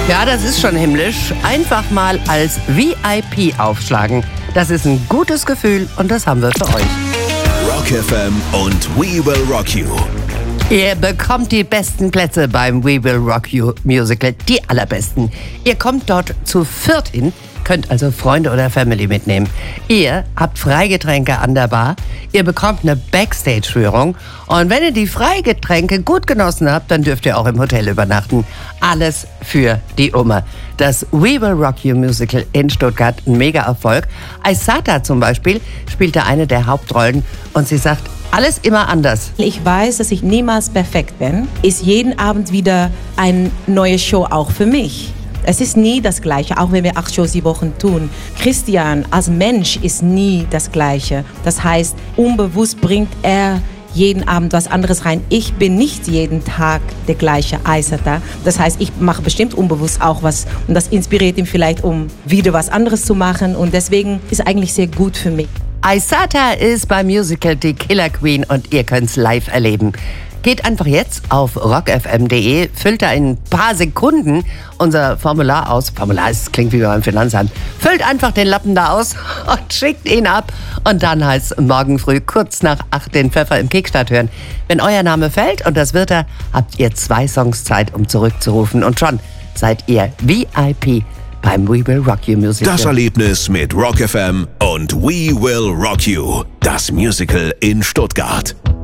Ja, das ist schon himmlisch. Einfach mal als VIP aufschlagen. Das ist ein gutes Gefühl und das haben wir für euch. Rock FM und We Will Rock You. Ihr bekommt die besten Plätze beim We Will Rock You Musical, die allerbesten. Ihr kommt dort zu viert hin, könnt also Freunde oder Family mitnehmen. Ihr habt Freigetränke an der Bar, ihr bekommt eine Backstage-Führung und wenn ihr die Freigetränke gut genossen habt, dann dürft ihr auch im Hotel übernachten. Alles für die Umme. Das We Will Rock You Musical in Stuttgart, ein Mega-Erfolg. Aysata zum Beispiel spielte eine der Hauptrollen und sie sagt, alles immer anders. Ich weiß, dass ich niemals perfekt bin. Ist jeden Abend wieder eine neue Show auch für mich. Es ist nie das Gleiche, auch wenn wir 8 Shows die Woche tun. Christian als Mensch ist nie das Gleiche. Das heißt, unbewusst bringt er jeden Abend was anderes rein. Ich bin nicht jeden Tag der gleiche Aysata. Das heißt, ich mache bestimmt unbewusst auch was und das inspiriert ihn vielleicht, um wieder was anderes zu machen und deswegen ist eigentlich sehr gut für mich. Aysata ist beim Musical die Killer Queen und ihr könnt's live erleben. Geht einfach jetzt auf rockfm.de, füllt da in ein paar Sekunden unser Formular aus. Das klingt wie beim Finanzamt. Füllt einfach den Lappen da aus und schickt ihn ab. Und dann heißt es morgen früh kurz nach 8 den Pfeffer im Kickstart hören. Wenn euer Name fällt, und das wird er, habt ihr 2 Songs Zeit, um zurückzurufen. Und schon seid ihr VIP beim We Will Rock You Musical. Das Erlebnis mit Rock FM und We Will Rock You. Das Musical in Stuttgart.